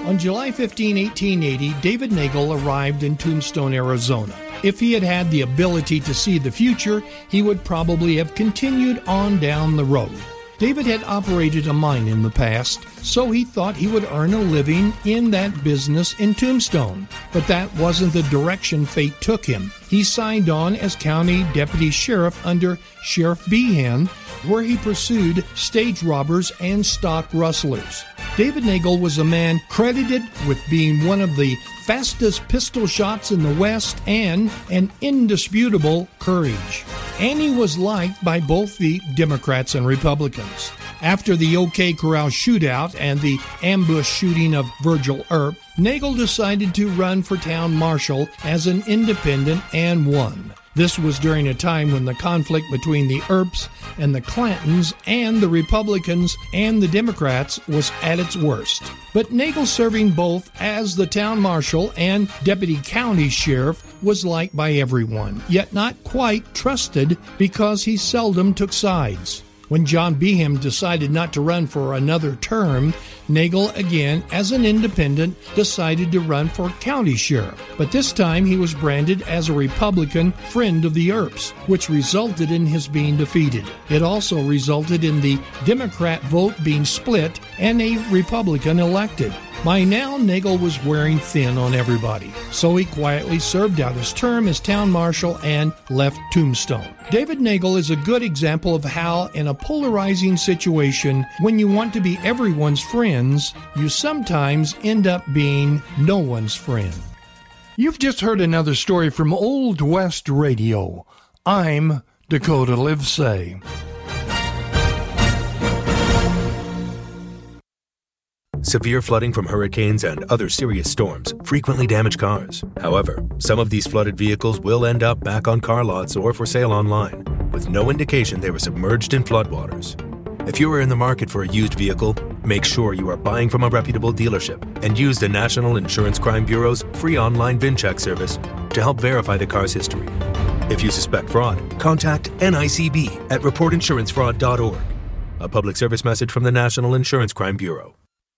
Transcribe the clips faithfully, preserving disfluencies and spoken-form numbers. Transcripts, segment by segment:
On July fifteenth, eighteen eighty, David Nagel arrived in Tombstone, Arizona. If he had had the ability to see the future, he would probably have continued on down the road. David had operated a mine in the past, so he thought he would earn a living in that business in Tombstone. But that wasn't the direction fate took him. He signed on as county deputy sheriff under Sheriff Behan, where he pursued stage robbers and stock rustlers. David Nagel was a man credited with being one of the fastest pistol shots in the West and an indisputable courage. And he was liked by both the Democrats and Republicans. After the OK Corral shootout and the ambush shooting of Virgil Earp, Nagel decided to run for town marshal as an independent and won. This was during a time when the conflict between the Earps and the Clantons and the Republicans and the Democrats was at its worst. But Nagel, serving both as the town marshal and deputy county sheriff, was liked by everyone, yet not quite trusted because he seldom took sides. When John Behan decided not to run for another term, Nagel, again as an independent, decided to run for county sheriff. But this time he was branded as a Republican friend of the Earps, which resulted in his being defeated. It also resulted in the Democrat vote being split and a Republican elected. By now, Nagel was wearing thin on everybody, so he quietly served out his term as town marshal and left Tombstone. David Nagel is a good example of how, in a polarizing situation, when you want to be everyone's friends, you sometimes end up being no one's friend. You've just heard another story from Old West Radio. I'm Dakota Livesay. Severe flooding from hurricanes and other serious storms frequently damage cars. However, some of these flooded vehicles will end up back on car lots or for sale online, with no indication they were submerged in floodwaters. If you are in the market for a used vehicle, make sure you are buying from a reputable dealership and use the National Insurance Crime Bureau's free online VIN check service to help verify the car's history. If you suspect fraud, contact N I C B at report insurance fraud dot org. A public service message from the National Insurance Crime Bureau.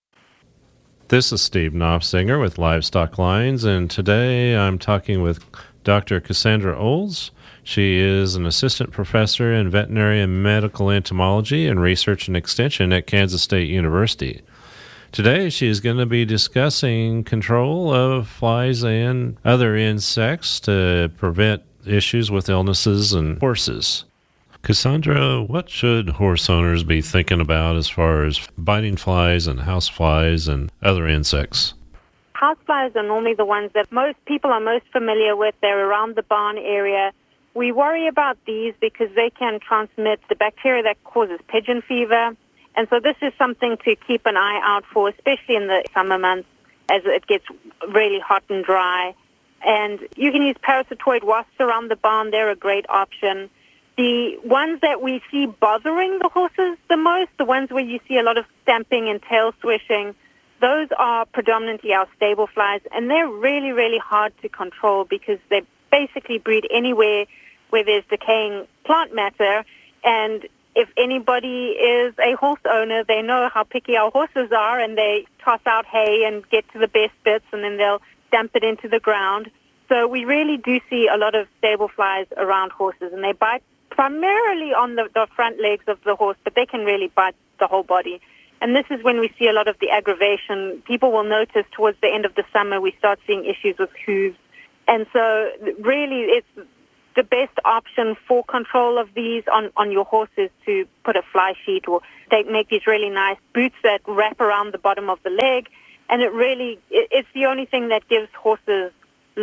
This is Steve Knopfsinger with Livestock Lines, and today I'm talking with Doctor Cassandra Olds. She is an assistant professor in veterinary and medical entomology and research and extension at Kansas State University. Today she is going to be discussing control of flies and other insects to prevent issues with illnesses in horses. Cassandra, what should horse owners be thinking about as far as biting flies and house flies and other insects? Houseflies are normally the ones that most people are most familiar with. They're around the barn area. We worry about these because they can transmit the bacteria that causes pigeon fever. And so this is something to keep an eye out for, especially in the summer months as it gets really hot and dry. And you can use parasitoid wasps around the barn. They're a great option. The ones that we see bothering the horses the most, the ones where you see a lot of stamping and tail swishing, those are predominantly our stable flies, and they're really, really hard to control because they basically breed anywhere where there's decaying plant matter. And if anybody is a horse owner, they know how picky our horses are, and they toss out hay and get to the best bits, and then they'll stamp it into the ground. So we really do see a lot of stable flies around horses, and they bite primarily on the, the front legs of the horse, but they can really bite the whole body. And this is when we see a lot of the aggravation. People will notice towards the end of the summer we start seeing issues with hooves. And so really it's the best option for control of these on, on your horse is to put a fly sheet, or they make these really nice boots that wrap around the bottom of the leg. And it really, it, it's the only thing that gives horses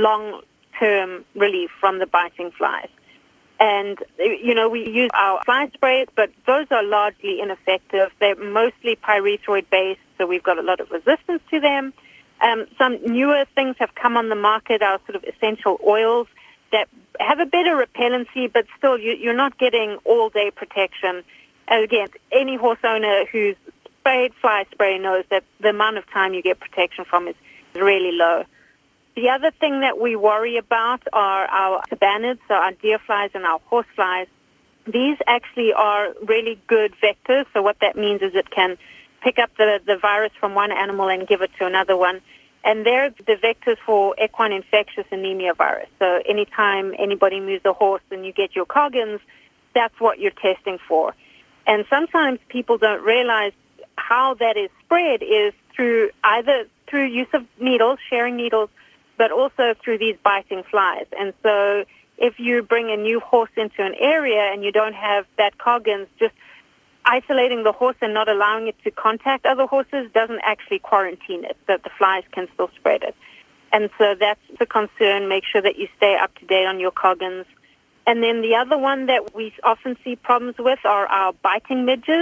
long-term relief from the biting flies. And, you know, we use our fly sprays, but those are largely ineffective. They're mostly pyrethroid-based, so we've got a lot of resistance to them. Um, some newer things have come on the market, our sort of essential oils that have a better repellency, but still you, you're not getting all-day protection. And again, any horse owner who's sprayed fly spray knows that the amount of time you get protection from is really low. The other thing that we worry about are our tabanids, so our deer flies and our horse flies. These actually are really good vectors, so what that means is it can pick up the, the virus from one animal and give it to another one. And they're the vectors for equine infectious anemia virus. So anytime anybody moves a horse and you get your Coggins, that's what you're testing for. And sometimes people don't realize how that is spread is through either through use of needles, sharing needles, but also through these biting flies. And so if you bring a new horse into an area and you don't have that Coggins, just isolating the horse and not allowing it to contact other horses doesn't actually quarantine it, that the flies can still spread it. And so that's the concern. Make sure that you stay up to date on your Coggins. And then the other one that we often see problems with are our biting midges.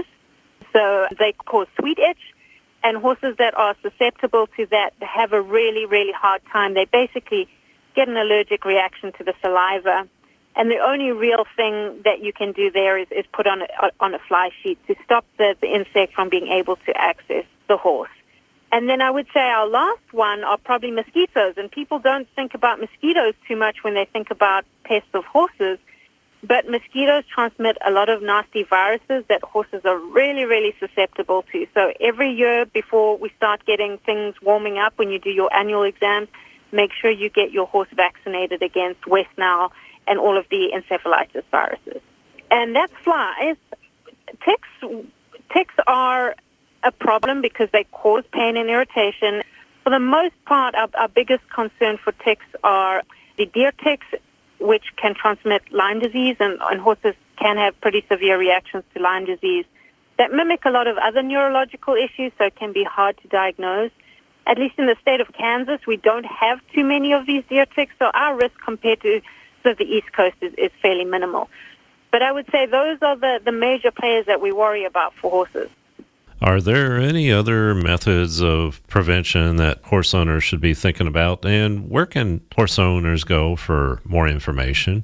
So they cause sweet itch, and horses that are susceptible to that have a really, really hard time. They basically get an allergic reaction to the saliva. And the only real thing that you can do there is, is put on a, on a fly sheet to stop the, the insect from being able to access the horse. And then I would say our last one are probably mosquitoes. And people don't think about mosquitoes too much when they think about pests of horses. But mosquitoes transmit a lot of nasty viruses that horses are really, really susceptible to. So every year before we start getting things warming up, when you do your annual exams, make sure you get your horse vaccinated against West Nile and all of the encephalitis viruses. And that's flies. Ticks, ticks are a problem because they cause pain and irritation. For the most part, our, our biggest concern for ticks are the deer ticks, which can transmit Lyme disease, and, and horses can have pretty severe reactions to Lyme disease that mimic a lot of other neurological issues, so it can be hard to diagnose. At least in the state of Kansas, we don't have too many of these deer ticks, so our risk compared to sort of the East Coast is, is fairly minimal. But I would say those are the, the major players that we worry about for horses. Are there any other methods of prevention that horse owners should be thinking about? And where can horse owners go for more information?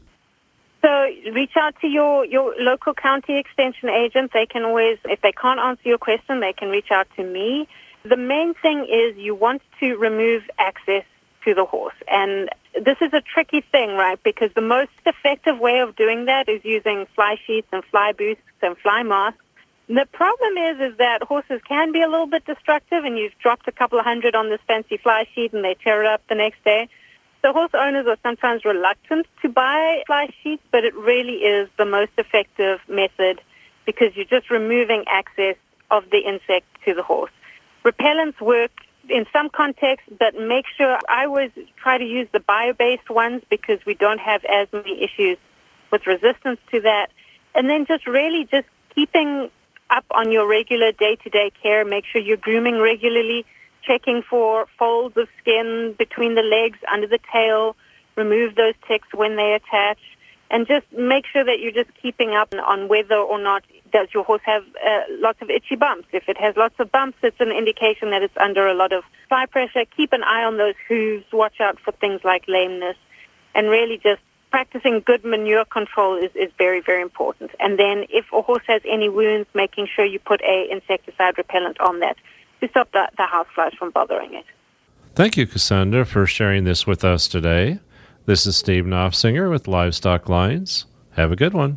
So reach out to your, your local county extension agent. They can always, if they can't answer your question, they can reach out to me. The main thing is you want to remove access to the horse. And this is a tricky thing, right? Because the most effective way of doing that is using fly sheets and fly boosts and fly masks. The problem is, is that horses can be a little bit destructive, and you've dropped a couple of hundred on this fancy fly sheet and they tear it up the next day. So horse owners are sometimes reluctant to buy fly sheets, but it really is the most effective method because you're just removing access of the insect to the horse. Repellents work in some contexts, but make sure I always try to use the bio-based ones because we don't have as many issues with resistance to that. And then just really just keeping up on your regular day-to-day care. Make sure you're grooming regularly, checking for folds of skin between the legs, under the tail, remove those ticks when they attach, and just make sure that you're just keeping up on whether or not does your horse have uh, lots of itchy bumps. If it has lots of bumps, it's an indication that it's under a lot of fly pressure. Keep an eye on those hooves. Watch out for things like lameness, and really just practicing good manure control is, is very, very important. And then if a horse has any wounds, making sure you put a insecticide repellent on that to stop the, the houseflies from bothering it. Thank you, Cassandra, for sharing this with us today. This is Steve Knopfsinger with Livestock Lines. Have a good one.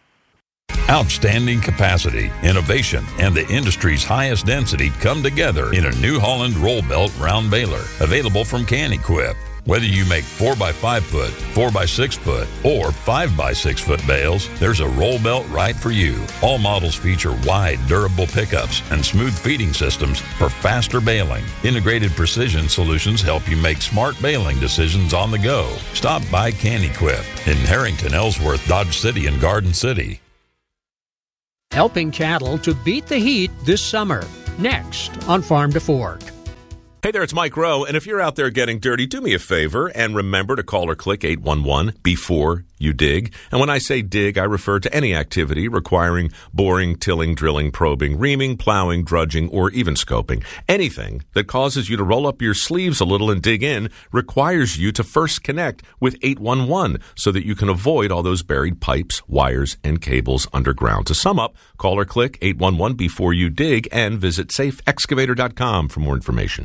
Outstanding capacity, innovation, and the industry's highest density come together in a New Holland roll belt round baler, available from Can-Equip. Whether you make four by five foot, four by six foot, or five by six foot bales, there's a roll belt right for you. All models feature wide, durable pickups and smooth feeding systems for faster baling. Integrated precision solutions help you make smart baling decisions on the go. Stop by Can-Equip in Harrington, Ellsworth, Dodge City, and Garden City. Helping cattle to beat the heat this summer. Next on Farm to Fork. Hey there, it's Mike Rowe, and if you're out there getting dirty, do me a favor and remember to call or click eight one one before you dig. And when I say dig, I refer to any activity requiring boring, tilling, drilling, probing, reaming, plowing, drudging, or even scoping. Anything that causes you to roll up your sleeves a little and dig in requires you to first connect with eight one one so that you can avoid all those buried pipes, wires, and cables underground. To sum up, call or click eight one one before you dig and visit safe excavator dot com for more information.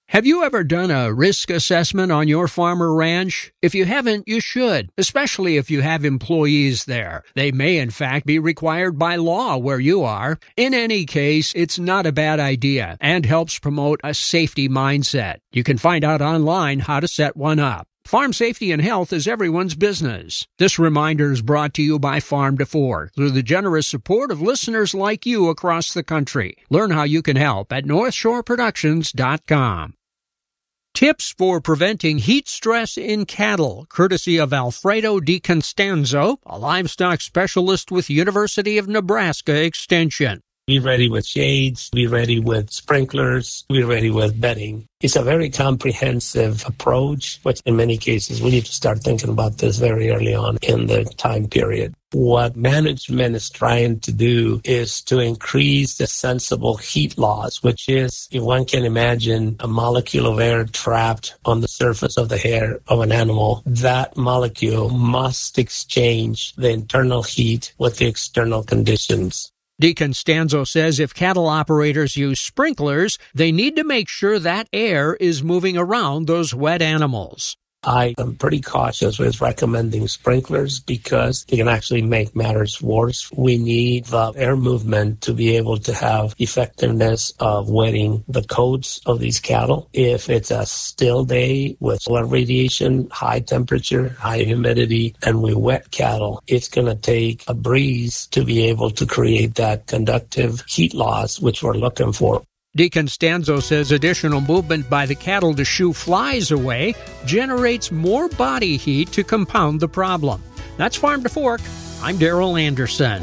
Have you ever done a risk assessment on your farm or ranch? If you haven't, you should, especially if you have employees there. They may, in fact, be required by law where you are. In any case, it's not a bad idea and helps promote a safety mindset. You can find out online how to set one up. Farm safety and health is everyone's business. This reminder is brought to you by Farm to Four through the generous support of listeners like you across the country. Learn how you can help at north shore productions dot com. Tips for preventing heat stress in cattle, courtesy of Alfredo DiConstanzo, a livestock specialist with University of Nebraska Extension. Be ready with shades, be ready with sprinklers, be ready with bedding. It's a very comprehensive approach, which in many cases we need to start thinking about this very early on in the time period. What management is trying to do is to increase the sensible heat loss, which is, if one can imagine a molecule of air trapped on the surface of the hair of an animal, that molecule must exchange the internal heat with the external conditions. DiConstanzo says if cattle operators use sprinklers, they need to make sure that air is moving around those wet animals. I am pretty cautious with recommending sprinklers because they can actually make matters worse. We need the air movement to be able to have effectiveness of wetting the coats of these cattle. If it's a still day with solar radiation, high temperature, high humidity, and we wet cattle, it's going to take a breeze to be able to create that conductive heat loss, which we're looking for. DiConstanzo says additional movement by the cattle to shoo flies away generates more body heat to compound the problem. That's Farm to Fork. I'm Darrell Anderson.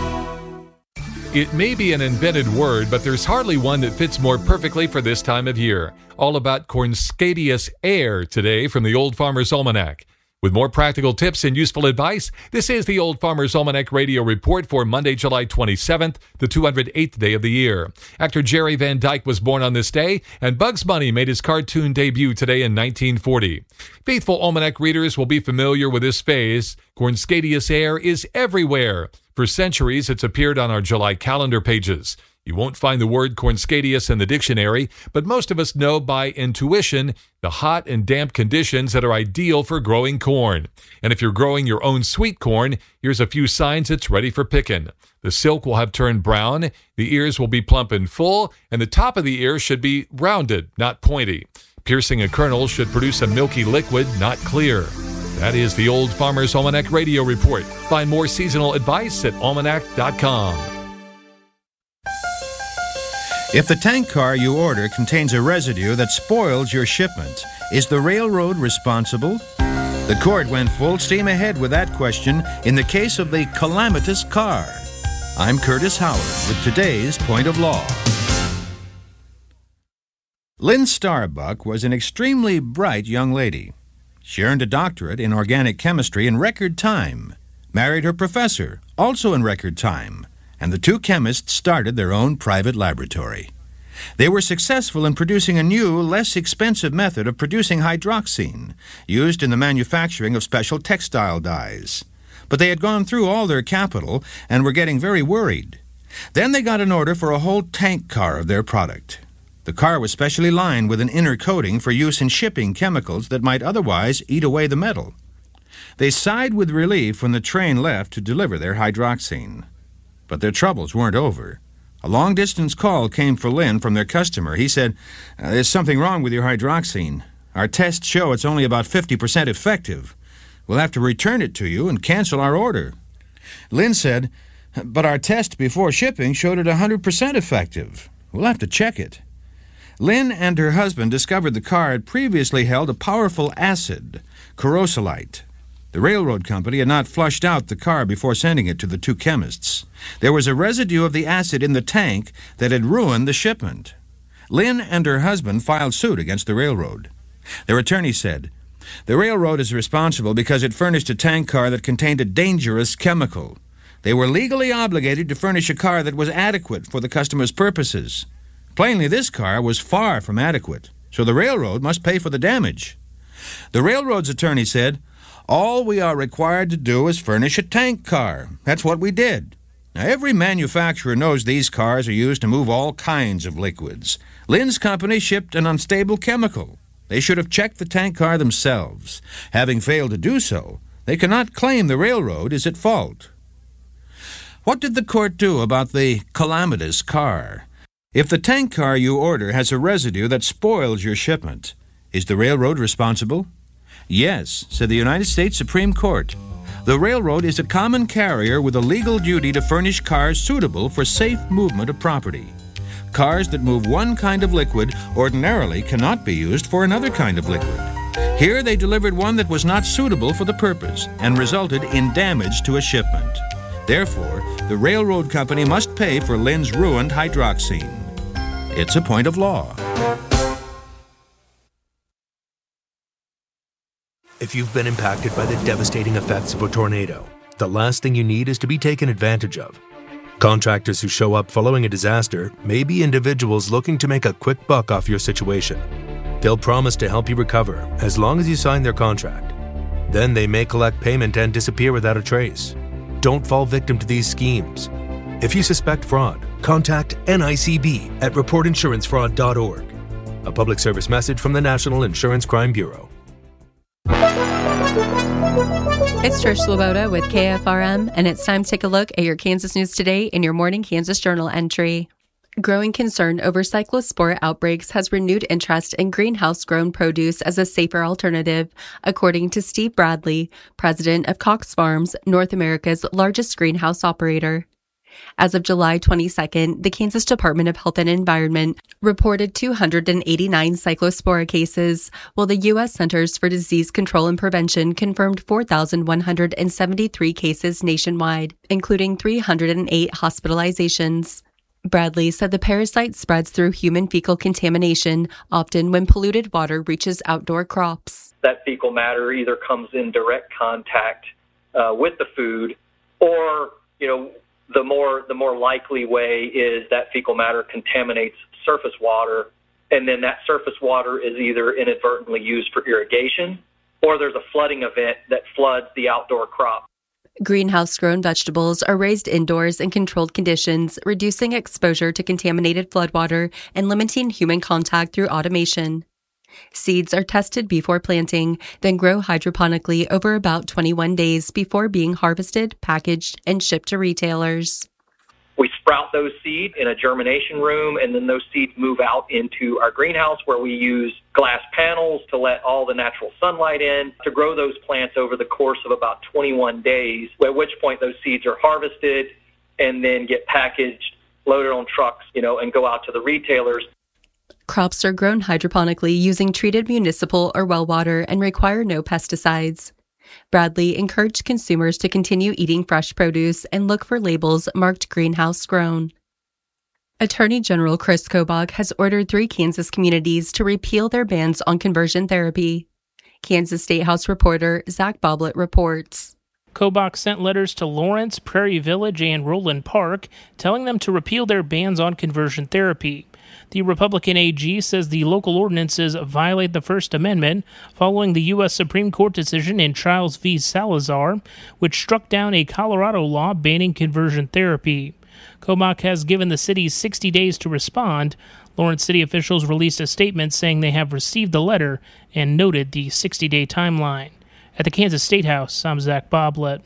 It may be an invented word, but there's hardly one that fits more perfectly for this time of year. All about Cornscadius air today from the Old Farmer's Almanac. With more practical tips and useful advice, this is the Old Farmer's Almanac Radio Report for Monday, July twenty-seventh, the two hundred eighth day of the year. Actor Jerry Van Dyke was born on this day, and Bugs Bunny made his cartoon debut today in nineteen forty. Faithful Almanac readers will be familiar with this phase. Cornscadius air is everywhere. For centuries, it's appeared on our July calendar pages. You won't find the word Cornscadius in the dictionary, but most of us know by intuition the hot and damp conditions that are ideal for growing corn. And if you're growing your own sweet corn, here's a few signs it's ready for picking. The silk will have turned brown, the ears will be plump and full, and the top of the ear should be rounded, not pointy. Piercing a kernel should produce a milky liquid, not clear. That is the Old Farmer's Almanac Radio Report. Find more seasonal advice at almanac dot com. If the tank car you order contains a residue that spoils your shipment, is the railroad responsible? The court went full steam ahead with that question in the case of the calamitous car. I'm Curtis Howard with today's Point of Law. Lynn Starbuck was an extremely bright young lady. She earned a doctorate in organic chemistry in record time, married her professor, also in record time, and the two chemists started their own private laboratory. They were successful in producing a new, less expensive method of producing hydroxine, used in the manufacturing of special textile dyes. But they had gone through all their capital and were getting very worried. Then they got an order for a whole tank car of their product. The car was specially lined with an inner coating for use in shipping chemicals that might otherwise eat away the metal. They sighed with relief when the train left to deliver their hydroxine. But their troubles weren't over. A long-distance call came for Lynn from their customer. He said, "There's something wrong with your hydroxine. Our tests show it's only about fifty percent effective. We'll have to return it to you and cancel our order." Lynn said, "But our test before shipping showed it one hundred percent effective. We'll have to check it." Lynn and her husband discovered the car had previously held a powerful acid, corrosolite. The railroad company had not flushed out the car before sending it to the two chemists. There was a residue of the acid in the tank that had ruined the shipment. Lynn and her husband filed suit against the railroad. Their attorney said, "The railroad is responsible because it furnished a tank car that contained a dangerous chemical. They were legally obligated to furnish a car that was adequate for the customer's purposes. Plainly, this car was far from adequate, so the railroad must pay for the damage." The railroad's attorney said, "All we are required to do is furnish a tank car. That's what we did." Now, every manufacturer knows these cars are used to move all kinds of liquids. Lynn's company shipped an unstable chemical. They should have checked the tank car themselves. Having failed to do so, they cannot claim the railroad is at fault. What did the court do about the calamitous car? If the tank car you order has a residue that spoils your shipment, is the railroad responsible? Yes, said the United States Supreme Court. The railroad is a common carrier with a legal duty to furnish cars suitable for safe movement of property. Cars that move one kind of liquid ordinarily cannot be used for another kind of liquid. Here they delivered one that was not suitable for the purpose and resulted in damage to a shipment. Therefore, the railroad company must pay for Lynn's ruined hydroxine. It's a point of law. If you've been impacted by the devastating effects of a tornado, the last thing you need is to be taken advantage of. Contractors who show up following a disaster may be individuals looking to make a quick buck off your situation. They'll promise to help you recover as long as you sign their contract. Then they may collect payment and disappear without a trace. Don't fall victim to these schemes. If you suspect fraud, contact N I C B at report insurance fraud dot org. A public service message from the National Insurance Crime Bureau. It's Trish Swoboda with K F R M, and it's time to take a look at your Kansas news today in your morning Kansas Journal entry. Growing concern over cyclospora outbreaks has renewed interest in greenhouse-grown produce as a safer alternative, according to Steve Bradley, president of Cox Farms, North America's largest greenhouse operator. As of July twenty-second, the Kansas Department of Health and Environment reported two hundred eighty-nine cyclospora cases, while the U S Centers for Disease Control and Prevention confirmed four thousand one hundred seventy-three cases nationwide, including three hundred eight hospitalizations. Bradley said the parasite spreads through human fecal contamination, often when polluted water reaches outdoor crops. That fecal matter either comes in direct contact uh, with the food, or, you know, the more the more likely way is that fecal matter contaminates surface water, and then that surface water is either inadvertently used for irrigation, or there's a flooding event that floods the outdoor crop. Greenhouse-grown vegetables are raised indoors in controlled conditions, reducing exposure to contaminated floodwater and limiting human contact through automation. Seeds are tested before planting, then grow hydroponically over about twenty-one days before being harvested, packaged, and shipped to retailers. We sprout those seeds in a germination room, and then those seeds move out into our greenhouse, where we use glass panels to let all the natural sunlight in to grow those plants over the course of about twenty-one days, at which point those seeds are harvested and then get packaged, loaded on trucks, you know, and go out to the retailers. Crops are grown hydroponically using treated municipal or well water and require no pesticides. Bradley encouraged consumers to continue eating fresh produce and look for labels marked greenhouse grown. Attorney General Chris Kobach has ordered three Kansas communities to repeal their bans on conversion therapy. Kansas State House reporter Zach Boblet reports. Kobach sent letters to Lawrence, Prairie Village, and Roland Park telling them to repeal their bans on conversion therapy. The Republican A G says the local ordinances violate the First Amendment following the U S Supreme Court decision in Childs v. Salazar, which struck down a Colorado law banning conversion therapy. Kobach has given the city sixty days to respond. Lawrence city officials released a statement saying they have received the letter and noted the sixty-day timeline. At the Kansas State House, I'm Zach Boblet.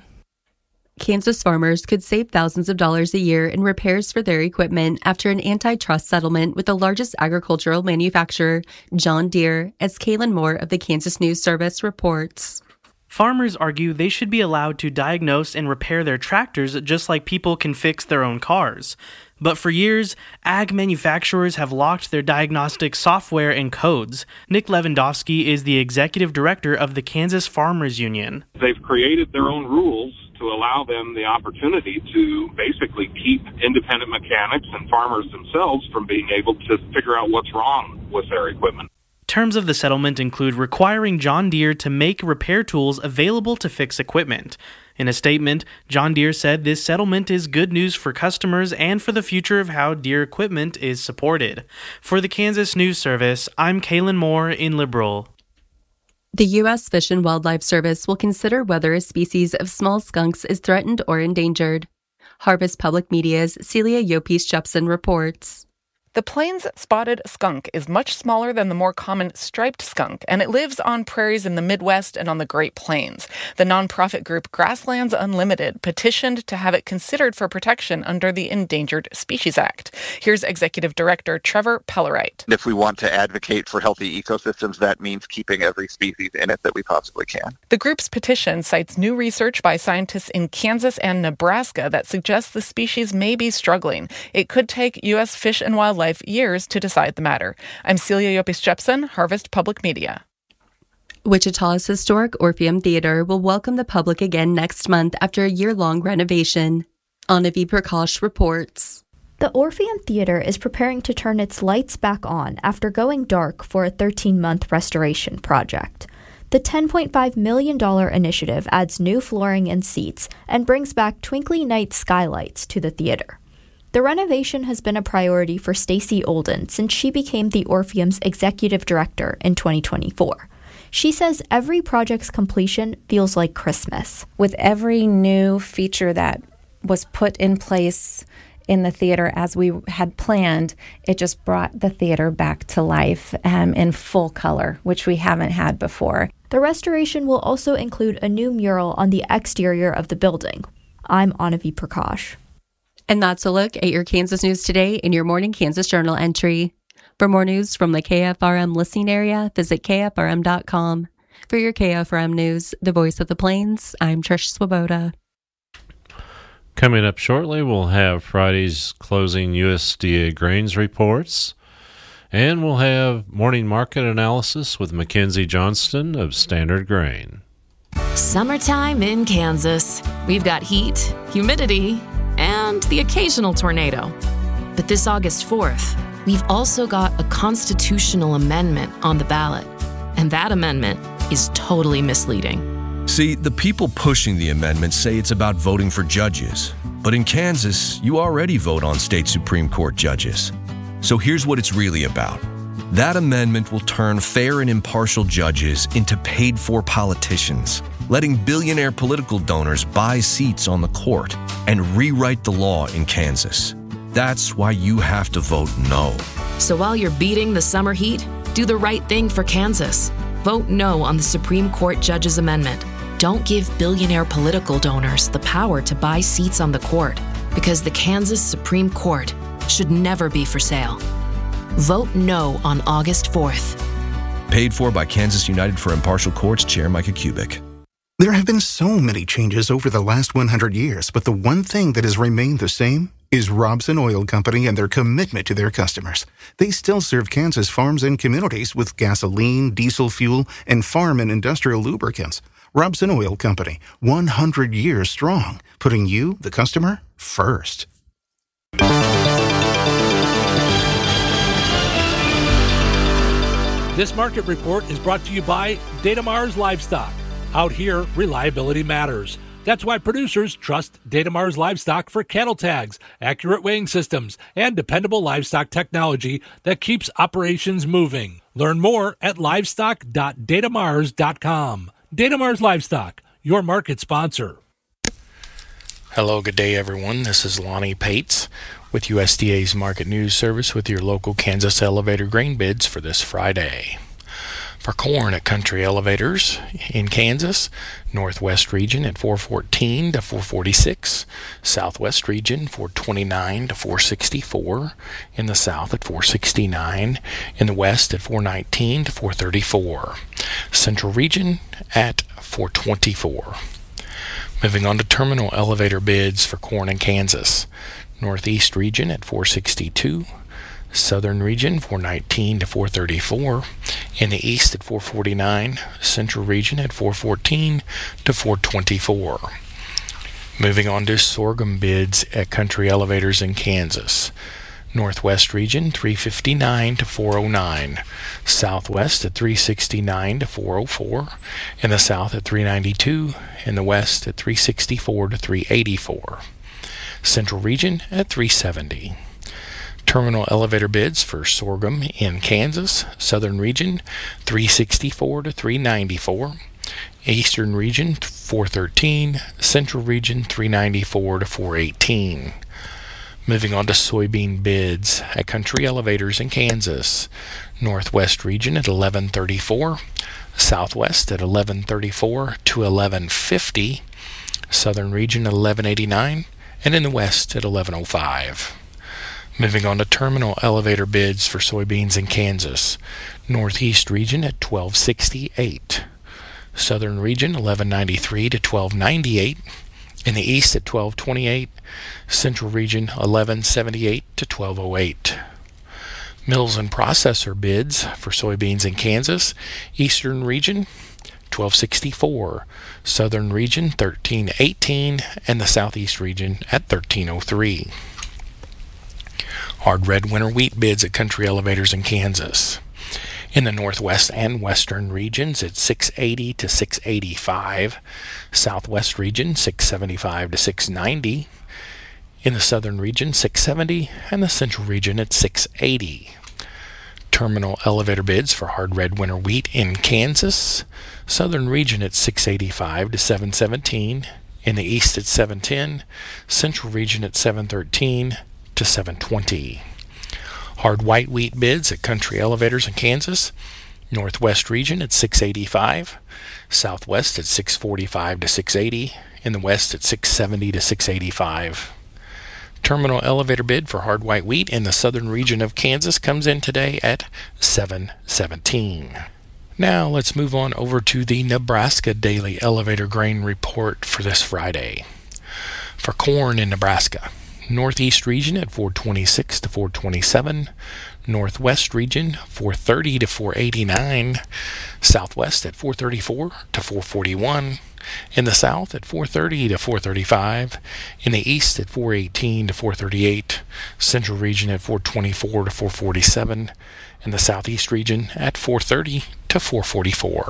Kansas farmers could save thousands of dollars a year in repairs for their equipment after an antitrust settlement with the largest agricultural manufacturer, John Deere, as Kaylin Moore of the Kansas News Service reports. Farmers argue they should be allowed to diagnose and repair their tractors just like people can fix their own cars. But for years, ag manufacturers have locked their diagnostic software and codes. Nick Lewandowski is the executive director of the Kansas Farmers Union. They've created their own rules to allow them the opportunity to basically keep independent mechanics and farmers themselves from being able to figure out what's wrong with their equipment. Terms of the settlement include requiring John Deere to make repair tools available to fix equipment. In a statement, John Deere said this settlement is good news for customers and for the future of how Deere equipment is supported. For the Kansas News Service, I'm Kaylin Moore in Liberal. The U S Fish and Wildlife Service will consider whether a species of small skunks is threatened or endangered. Harvest Public Media's Celia Yopis Jepson reports. The plains-spotted skunk is much smaller than the more common striped skunk, and it lives on prairies in the Midwest and on the Great Plains. The nonprofit group Grasslands Unlimited petitioned to have it considered for protection under the Endangered Species Act. Here's Executive Director Trevor Pellerite. If we want to advocate for healthy ecosystems, that means keeping every species in it that we possibly can. The group's petition cites new research by scientists in Kansas and Nebraska that suggests the species may be struggling. It could take U S Fish and Wildlife years to decide the matter. I'm Celia Yopis-Jepson, Harvest Public Media. Wichita's historic Orpheum Theater will welcome the public again next month after a year-long renovation. Anavi Prakash reports. The Orpheum Theater is preparing to turn its lights back on after going dark for a thirteen-month restoration project. The ten point five million dollars initiative adds new flooring and seats and brings back twinkly night skylights to the theater. The renovation has been a priority for Stacy Olden since she became the Orpheum's executive director in twenty twenty-four. She says every project's completion feels like Christmas. With every new feature that was put in place in the theater as we had planned, it just brought the theater back to life um, in full color, which we haven't had before. The restoration will also include a new mural on the exterior of the building. I'm Anavi Prakash. And that's a look at your Kansas News Today in your Morning Kansas Journal entry. For more news from the K F R M listening area, visit K F R M dot com. For your K F R M News, the voice of the Plains, I'm Trish Swoboda. Coming up shortly, we'll have Friday's closing U S D A grains reports, and we'll have morning market analysis with Mackenzie Johnston of Standard Grain. Summertime in Kansas. We've got heat, humidity, and the occasional tornado. But this August fourth, we've also got a constitutional amendment on the ballot. And that amendment is totally misleading. See, the people pushing the amendment say it's about voting for judges. But in Kansas, you already vote on state Supreme Court judges. So here's what it's really about. That amendment will turn fair and impartial judges into paid-for politicians, letting billionaire political donors buy seats on the court and rewrite the law in Kansas. That's why you have to vote no. So while you're beating the summer heat, do the right thing for Kansas. Vote no on the Supreme Court Judges Amendment. Don't give billionaire political donors the power to buy seats on the court, because the Kansas Supreme Court should never be for sale. Vote no on August fourth. Paid for by Kansas United for Impartial Courts Chair Micah Kubik. There have been so many changes over the last one hundred years, but the one thing that has remained the same is Robson Oil Company and their commitment to their customers. They still serve Kansas farms and communities with gasoline, diesel fuel, and farm and industrial lubricants. Robson Oil Company, one hundred years strong, putting you, the customer, first. This market report is brought to you by Datamars Livestock. Out here, reliability matters. That's why producers trust Datamars Livestock for cattle tags, accurate weighing systems, and dependable livestock technology that keeps operations moving. Learn more at livestock dot datamars dot com. Datamars Livestock, your market sponsor. Hello, good day, everyone. This is Lonnie Pates with U S D A's Market News Service with your local Kansas elevator grain bids for this Friday. For corn at Country Elevators in Kansas, Northwest region at four fourteen to four forty-six, Southwest region four twenty-nine to four sixty-four, in the South at four sixty-nine, in the West at four nineteen to four thirty-four, Central region at four twenty-four. Moving on to terminal elevator bids for corn in Kansas, Northeast region at four sixty-two, Southern region four nineteen to four thirty-four, in the East at four forty-nine, Central region at four fourteen to four twenty-four. Moving on to sorghum bids at Country Elevators in Kansas. Northwest region three fifty-nine to four oh nine, Southwest at three sixty-nine to four oh four, in the South at three ninety-two, in the West at three sixty-four to three eighty-four. Central region at three seventy. Terminal elevator bids for sorghum in Kansas, Southern region three sixty-four to three ninety-four, Eastern region four thirteen, Central region three ninety-four to four eighteen. Moving on to soybean bids at Country Elevators in Kansas. Northwest region at eleven thirty-four, Southwest at eleven thirty-four to eleven fifty, Southern region at eleven eighty-nine, and in the West at eleven oh five. Moving on to terminal elevator bids for soybeans in Kansas. Northeast region at twelve sixty-eight, Southern region eleven ninety-three to twelve ninety-eight, in the East at twelve twenty-eight, Central region eleven seventy-eight to twelve oh eight. Mills and processor bids for soybeans in Kansas. Eastern region twelve sixty-four, Southern region thirteen eighteen, and the Southeast region at thirteen oh three. Hard red winter wheat bids at Country Elevators in Kansas. In the Northwest and Western regions, it's six eighty to six eighty-five. Southwest region, six seventy-five to six ninety. In the Southern region, six seventy, and the Central region at six eighty. Terminal elevator bids for hard red winter wheat in Kansas. Southern region at six eighty-five to seven seventeen. In the East at seven ten. Central region at seven thirteen to seven twenty. Hard white wheat bids at Country Elevators in Kansas. Northwest region at six eighty-five, Southwest at six forty-five to six eighty, in the West at six seventy to six eighty-five. Terminal elevator bid for hard white wheat in the Southern region of Kansas comes in today at seven seventeen. Now let's move on over to the Nebraska Daily Elevator Grain Report for this Friday. For corn in Nebraska, Northeast region at four twenty-six to four twenty-seven, Northwest region four thirty to four eighty-nine, Southwest at four thirty-four to four forty-one, in the South at four thirty to four thirty-five, in the East at four eighteen to four thirty-eight, Central region at four twenty-four to four forty-seven, and the Southeast region at four thirty to four forty-four.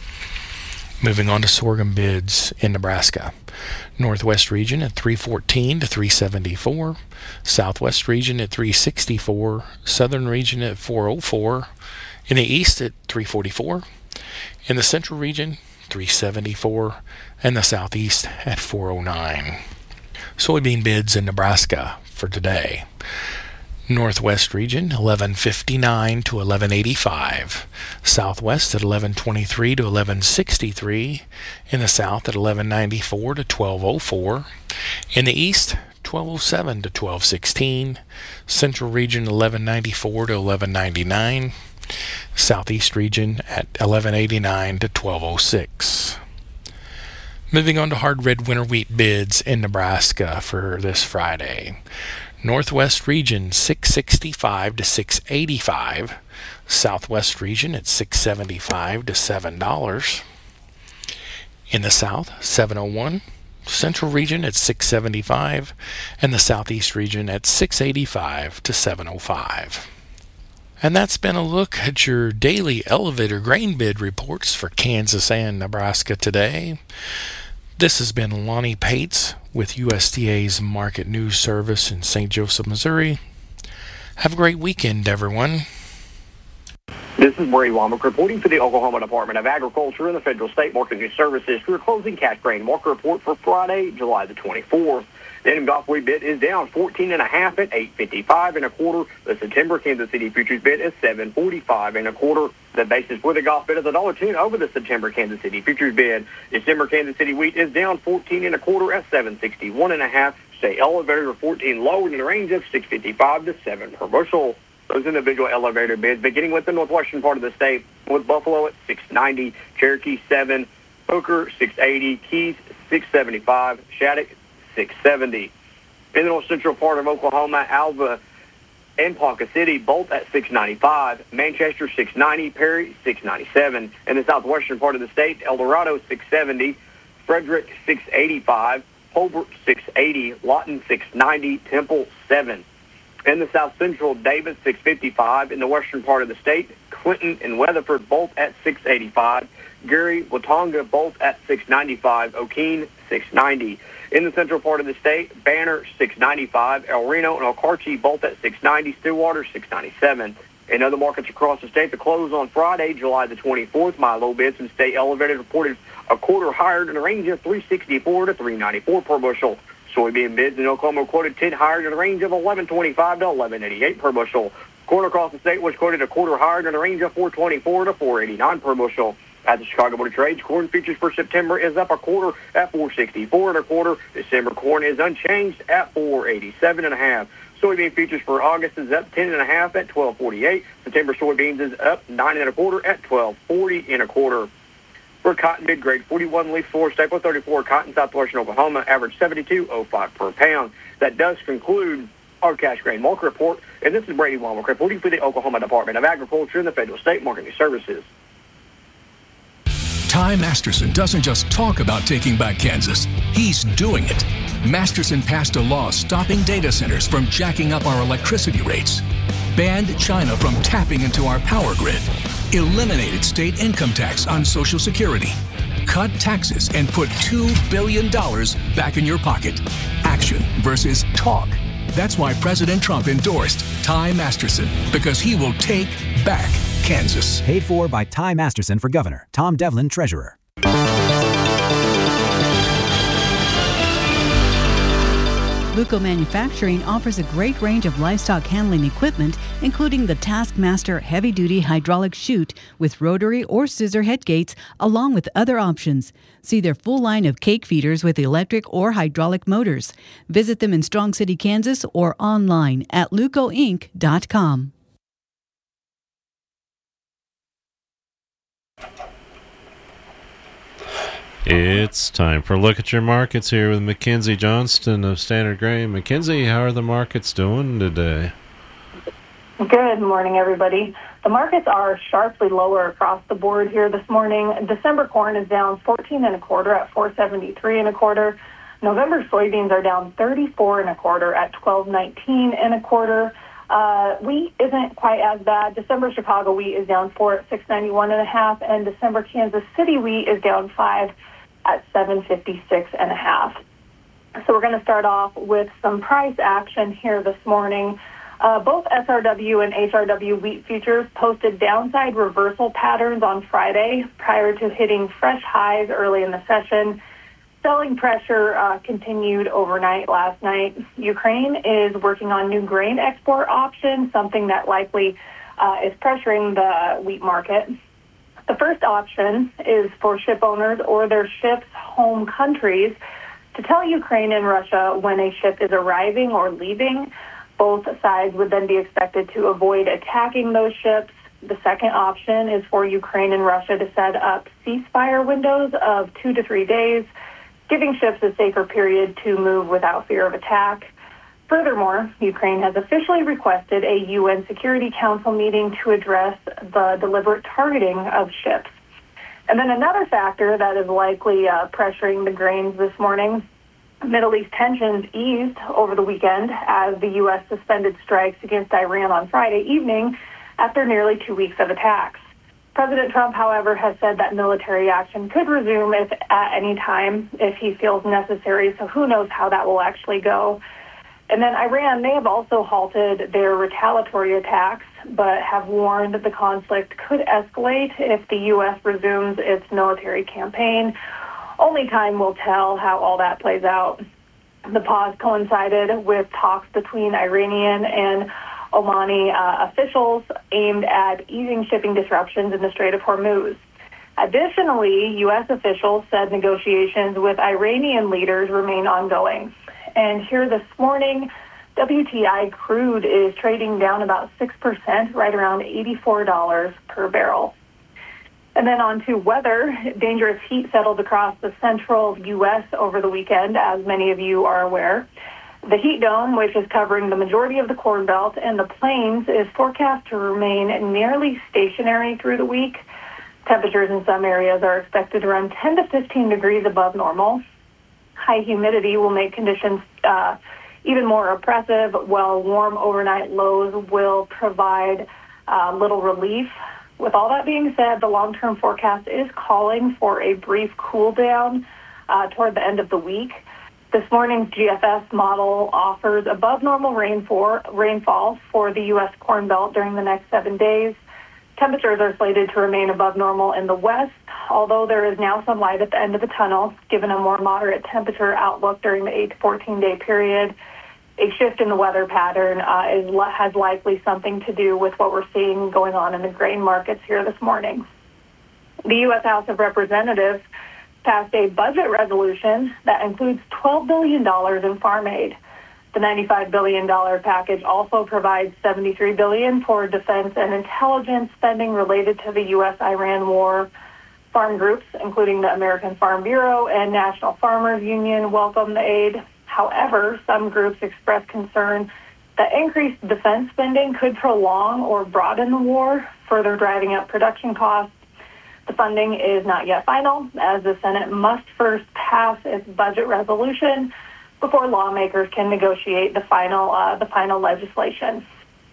Moving on to sorghum bids in Nebraska. Northwest region at three fourteen to three seventy-four, Southwest region at three sixty-four, Southern region at four oh four, in the East at three forty-four, in the Central region three seventy-four, and the Southeast at four oh nine. Soybean bids in Nebraska for today. Northwest region eleven fifty-nine to eleven eighty-five, Southwest at eleven twenty-three to eleven sixty-three, in the South at eleven ninety-four to twelve oh four, in the East twelve oh seven to twelve sixteen, Central region eleven ninety-four to eleven ninety-nine, Southeast region at eleven eighty-nine to twelve oh six. Moving on to hard red winter wheat bids in Nebraska for this Friday. Northwest region six sixty-five to six eighty-five, Southwest region at six seventy-five to seven dollars. In the South, seven oh one, Central region at six seventy-five, and the Southeast region at six eighty-five to seven oh five. And that's been a look at your daily elevator grain bid reports for Kansas and Nebraska today. This has been Lonnie Pates with U S D A's Market News Service in Saint Joseph, Missouri. Have a great weekend, everyone. This is Brady Womack reporting for the Oklahoma Department of Agriculture and the Federal State Market News Services for your closing cash grain market report for Friday, July the twenty-fourth. The Indian Gulf wheat bid is down fourteen and a half at eight fifty-five and a quarter. The September Kansas City futures bid is seven forty-five and a quarter. The basis for the Gulf bid is a dollar ten over the September Kansas City futures bid. December Kansas City wheat is down fourteen and a quarter at seven sixty-one and a half. State elevators are fourteen lower in the range of six fifty-five to seven per bushel. Those individual elevator bids, beginning with the northwestern part of the state, with Buffalo at six ninety, Cherokee seven, Hooker six eighty, Keys six seventy-five, Shattuck six seventy. In the north central part of Oklahoma, Alva and Ponca City both at six ninety-five, Manchester six ninety, Perry six ninety-seven. In the southwestern part of the state, El Dorado six seventy, Frederick six eighty-five, Holbrook six eighty, Lawton six ninety, Temple seven. In the south central, Davis six fifty-five. In the western part of the state, Clinton and Weatherford both at six eighty-five, Gary, Watonga both at six ninety-five, O'Keene six ninety. In the central part of the state, Banner six ninety-five, El Reno and Okarche both at six ninety, Stillwater six ninety-seven. In other markets across the state, the close on Friday, July the twenty-fourth, my low bids and state elevators reported a quarter higher in the range of three sixty-four to three ninety-four per bushel. Soybean bids in Oklahoma quoted ten higher in the range of eleven twenty-five to eleven eighty-eight per bushel. Corn across the state was quoted a quarter higher in the range of four twenty-four to four eighty-nine per bushel. At the Chicago Board of Trade, corn futures for September is up a quarter at four sixty-four and a quarter. December corn is unchanged at four eighty-seven and a half. Soybean futures for August is up ten and a half at twelve forty-eight. September soybeans is up nine and a quarter at twelve forty and a quarter. For cotton mid grade forty-one leaf four staple thirty-four cotton southwestern Oklahoma average seventy-two oh five per pound. That does conclude our cash grain market report. And this is Brady Womack reporting for the Oklahoma Department of Agriculture and the Federal State Marketing Services. Ty Masterson doesn't just talk about taking back Kansas, he's doing it. Masterson passed a law stopping data centers from jacking up our electricity rates, banned China from tapping into our power grid, eliminated state income tax on Social Security, cut taxes, and put two billion dollars back in your pocket. Action versus talk. That's why President Trump endorsed Ty Masterson, because he will take back Kansas. Paid for by Ty Masterson for governor. Tom Devlin, treasurer. Luco Manufacturing offers a great range of livestock handling equipment, including the Taskmaster heavy-duty hydraulic chute with rotary or scissor head gates, along with other options. See their full line of cake feeders with electric or hydraulic motors. Visit them in Strong City, Kansas, or online at luco inc dot com. It's time for a look at your markets here with Mackenzie Johnston of Standard Grain. Mackenzie, how are the markets doing today? Good morning, everybody. The markets are sharply lower across the board here this morning. December corn is down fourteen and a quarter at four seventy-three and a quarter. November soybeans are down thirty-four and a quarter at twelve nineteen and a quarter. Uh, wheat isn't quite as bad. December Chicago wheat is down four at six ninety-one and a half, and December Kansas City wheat is down five at seven fifty-six and a half. So we're going to start off with some price action here this morning. Uh, both S R W and H R W wheat futures posted downside reversal patterns on Friday prior to hitting fresh highs early in the session. Selling pressure uh, continued overnight last night. Ukraine is working on new grain export options, something that likely uh, is pressuring the wheat market. The first option is for ship owners or their ships' home countries to tell Ukraine and Russia when a ship is arriving or leaving. Both sides would then be expected to avoid attacking those ships. The second option is for Ukraine and Russia to set up ceasefire windows of two to three days, giving ships a safer period to move without fear of attack. Furthermore, Ukraine has officially requested a U N Security Council meeting to address the deliberate targeting of ships. And then another factor that is likely uh, pressuring the grains this morning, Middle East tensions eased over the weekend as the U S suspended strikes against Iran on Friday evening after nearly two weeks of attacks. President Trump, however, has said that military action could resume if at any time if he feels necessary, so who knows how that will actually go. And then Iran, they have also halted their retaliatory attacks, but have warned that the conflict could escalate if the U S resumes its military campaign. Only time will tell how all that plays out. The pause coincided with talks between Iranian and Omani uh, officials aimed at easing shipping disruptions in the Strait of Hormuz. Additionally, U S officials said negotiations with Iranian leaders remain ongoing. And here this morning, W T I crude is trading down about six percent, right around eighty-four dollars per barrel. And then on to weather. Dangerous heat settled across the central U S over the weekend, as many of you are aware. The heat dome, which is covering the majority of the Corn Belt and the plains, is forecast to remain nearly stationary through the week. Temperatures in some areas are expected to run ten to fifteen degrees above normal. High humidity will make conditions uh, even more oppressive, while warm overnight lows will provide uh, little relief. With all that being said, the long-term forecast is calling for a brief cool down uh, toward the end of the week. This morning's G F S model offers above normal rainfall, rainfall for the U S Corn Belt during the next seven days. Temperatures are slated to remain above normal in the west, although there is now some light at the end of the tunnel, given a more moderate temperature outlook during the eight to fourteen day period, a shift in the weather pattern uh, is has likely something to do with what we're seeing going on in the grain markets here this morning. The U S House of Representatives passed a budget resolution that includes twelve billion dollars in farm aid. The ninety-five billion dollars package also provides seventy-three billion dollars for defense and intelligence spending related to the U S Iran war. Farm groups, including the American Farm Bureau and National Farmers Union, welcome the aid. However, some groups expressed concern that increased defense spending could prolong or broaden the war, further driving up production costs. The funding is not yet final, as the Senate must first pass its budget resolution before lawmakers can negotiate the final uh, the final legislation.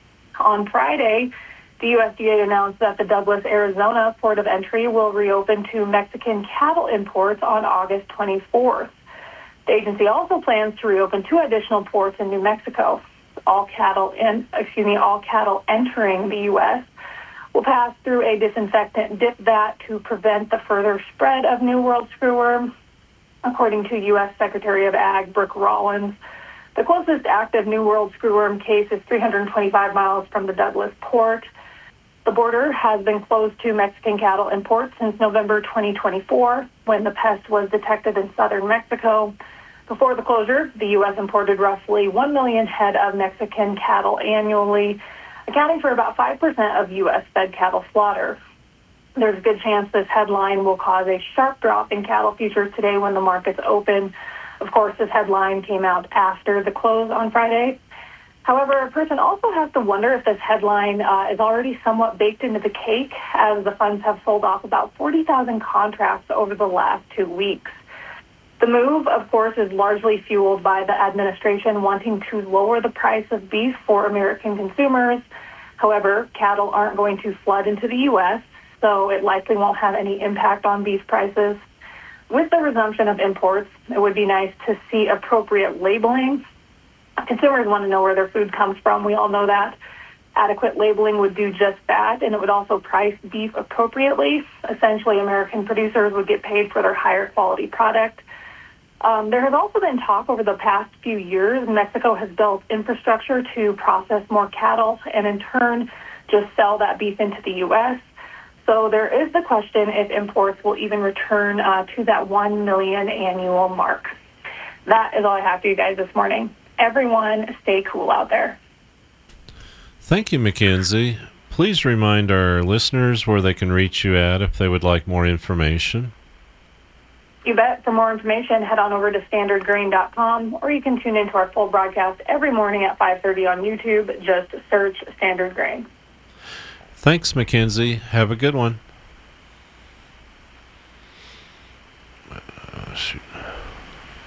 On Friday, the U S D A announced that the Douglas, Arizona port of entry will reopen to Mexican cattle imports on August twenty-fourth. The agency also plans to reopen two additional ports in New Mexico. All cattle in, excuse me, all cattle entering the U S will pass through a disinfectant dip vat to prevent the further spread of New World screwworm. According to U S Secretary of Ag Brooke Rollins, the closest active New World screwworm case is three hundred twenty-five miles from the Douglas port. The border has been closed to Mexican cattle imports since November twenty twenty-four, when the pest was detected in southern Mexico. Before the closure, the U S imported roughly one million head of Mexican cattle annually, accounting for about five percent of U S fed cattle slaughter. There's a good chance this headline will cause a sharp drop in cattle futures today when the markets open. Of course, this headline came out after the close on Friday. However, a person also has to wonder if this headline uh, is already somewhat baked into the cake, as the funds have sold off about forty thousand contracts over the last two weeks. The move, of course, is largely fueled by the administration wanting to lower the price of beef for American consumers. However, cattle aren't going to flood into the U S, so it likely won't have any impact on beef prices. With the resumption of imports, it would be nice to see appropriate labeling. Consumers want to know where their food comes from. We all know that. Adequate labeling would do just that, and it would also price beef appropriately. Essentially, American producers would get paid for their higher quality product. Um, there has also been talk over the past few years. Mexico has built infrastructure to process more cattle and in turn just sell that beef into the U S. So there is the question if imports will even return uh, to that one million annual mark. That is all I have for you guys this morning. Everyone stay cool out there. Thank you, Mackenzie. Please remind our listeners where they can reach you at if they would like more information. You bet. For more information, head on over to standard grain dot com, or you can tune into our full broadcast every morning at five thirty on YouTube. Just search Standard Grain. Thanks, Mackenzie. Have a good one. Uh, shoot.